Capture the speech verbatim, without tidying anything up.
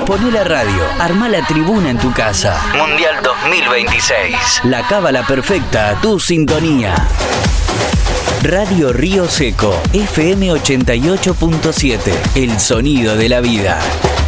Poné la radio, armá la tribuna en tu casa. Mundial dos mil veintiséis. La cábala perfecta a tu sintonía. Radio Río Seco, F M ochenta y ocho punto siete. El sonido de la vida.